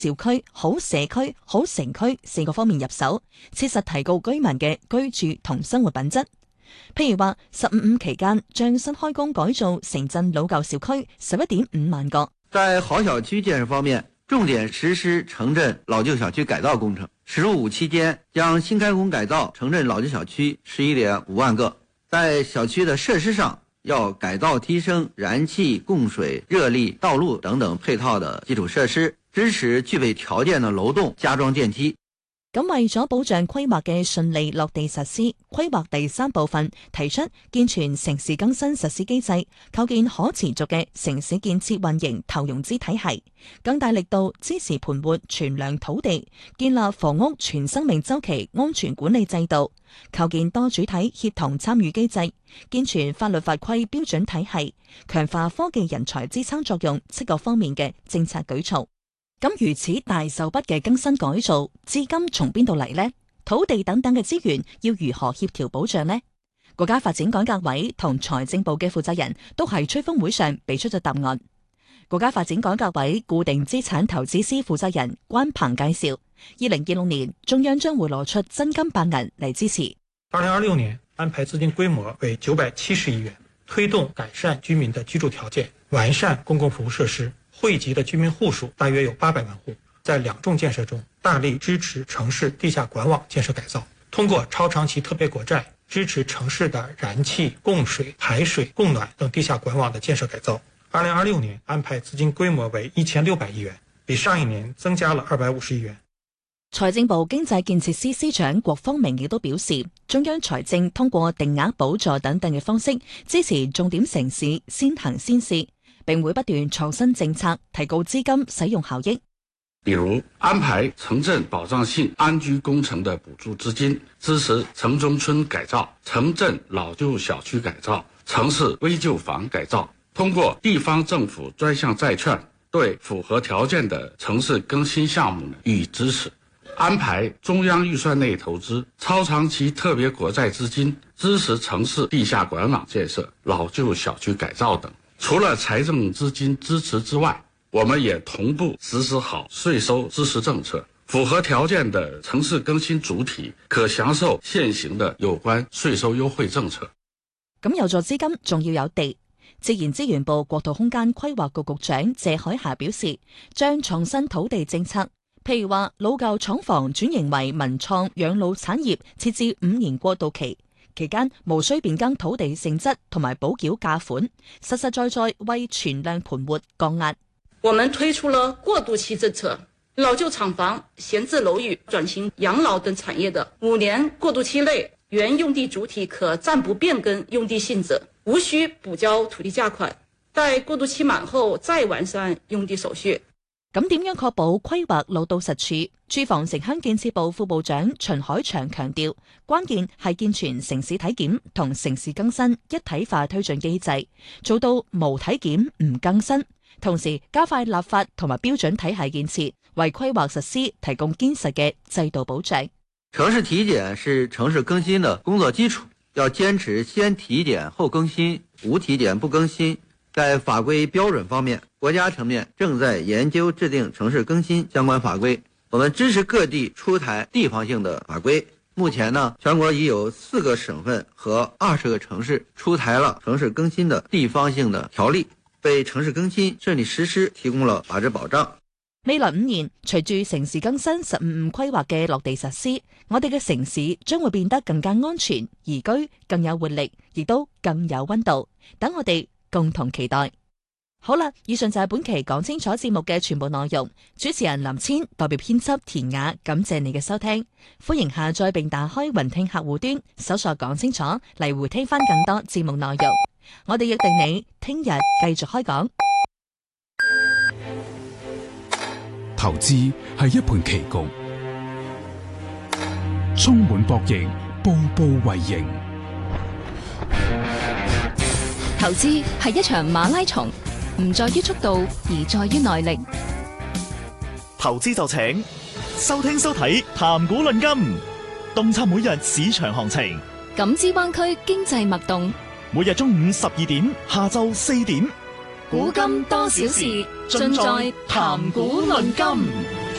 小區、好社區、好城區4個方面入手，切實提高居民嘅居住同生活品質。譬如話，15期間將新開工改造城鎮老舊小區11.5萬個。 在好小區建設方面，重點實施城鎮老舊小區改造工程。15期間將新開工改造城鎮老舊小區11.5萬個。在小區的設施上，要改造提升燃氣、供水、熱力、道路等等配套的基礎設施，支持具備條件的樓棟加裝電梯。 咁為咗保障規劃嘅順利落地實施，規劃第3部分提出健全城市更新實施機制，構建可持續嘅城市建設運營投融資體系，更大力度支持盤活存量土地，建立房屋全生命週期安全管理制度，構建多主體協同參與機制，健全法律法規標準體系，強化科技人才支撐作用7個方面嘅政策舉措。咁如此大手筆嘅更新改造，資金從邊度嚟呢？土地等等嘅資源要如何協調保障呢？國家發展改革委同財政部嘅負責人都喺吹風會上俾出咗答案。國家發展改革委固定資產投資司負責人關鵬介紹，2026年中央將會攞出真金白銀嚟支持。 2026年安排資金規模為970億元，推動改善居民的居住條件，完善公共服務設施。惠及的居民戶數大約有800萬戶，在兩重建設中大力支持城市地下管網建設改造，通過超長期特別國債支持城市的燃氣、供水、排水、供暖等地下管網的建設改造。2026年安排資金規模為1600億元，比上一年增加了250億元。 財政部經濟建設司司長郭方明亦都表示，中央財政通過定額補助等嘅方式支持重點城市先行先試，並會不斷創新政策，提高資金使用效益。 比如安排城鎮保障性安居工程的補助資金，支持城中村改造、城鎮老舊小區改造、城市危舊房改造。通過地方政府專項債券，對符合條件的城市更新項目予以支持。安排中央預算內投資超長期特別國債資金，支持城市地下管網建設、老舊小區改造等。除了財政資金支持之外，我們也同步實施好稅收支持政策，符合條件的城市更新主體可享受現行的有關稅收優惠政策。 咁有助資金，仲要有地。自然資源部國土空間規劃局局長謝海霞表示，將創新土地政策，譬如話老舊廠房轉型為文創養老產業，設置5年過渡期。期間無需變更土地性質同埋補繳價款，實實在在為存量盤活降壓。 我們推出了過渡期政策，老舊廠房、閒置樓宇轉型養老等產業的5年過渡期內，原用地主體可暫不變更用地性質，無需補交土地價款，待過渡期滿後再完善用地手續。 咁點樣確保規劃落到實處？住房城鄉建設部副部長秦海祥強調，關鍵係健全城市體檢同城市更新一體化推進機制，做到無體檢唔更新，同時加快立法同埋標準體系建設，為規劃實施提供堅實嘅制度保障。 城市體檢是城市更新的工作基礎，要堅持先體檢後更新，無體檢不更新。在法規標準方面，國家層面正在研究制定城市更新相關法規，我們支持各地出台地方性的法規。目前呢，全國已有4個省份和20個城市出台了城市更新的地方性的條例，為城市更新順利實施提供了法治保障。 未來5年，隨住城市更新15規劃嘅落地實施，我哋嘅城市將會變得更加安全、宜居、更有活力，亦都更有溫度。等我哋共同期待。好啦，以上就係本期講清楚節目嘅全部內容。主持人林千代表編輯田雅，感謝你嘅收聽。歡迎下載並打開雲聽客戶端，搜索講清楚嚟回聽翻更多節目內容。我哋約定你聽日繼續開講。 投資係一盤棋局，充滿博弈，步步為營。 投資係一場馬拉松，唔在於速度，而在於耐力。 投資就請收聽收睇談股論金，洞察每日市場行情， 感知灣區經濟脈動。 每日中午12點，下晝4點， 古今多少事，盡在談股論金。